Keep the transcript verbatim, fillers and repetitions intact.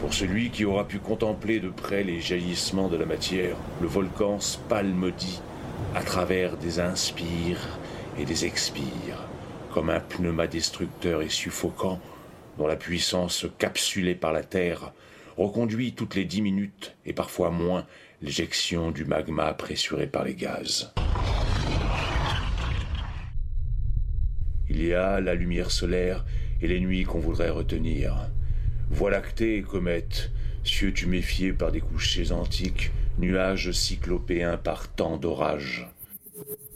Pour celui qui aura pu contempler de près les jaillissements de la matière, le volcan spalmodie à travers des inspires et des expires, comme un pneuma destructeur et suffocant dont la puissance capsulée par la Terre reconduit toutes les dix minutes et parfois moins l'éjection du magma pressuré par les gaz. Il y a la lumière solaire et les nuits qu'on voudrait retenir. Voie lactée et comètes, cieux tuméfiés par des couchers antiques, nuages cyclopéens par tant d'orages.